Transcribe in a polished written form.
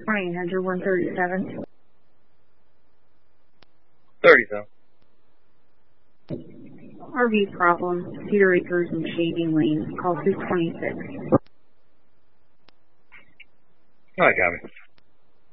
1-800 137. 37. RV problem, Cedar Acres and Shady Lane. Call 226. I got me.